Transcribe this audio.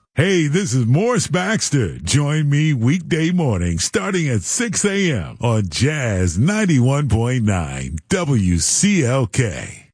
Hey, this is Morris Baxter. Join me weekday morning starting at 6 a.m. on Jazz 91.9 WCLK.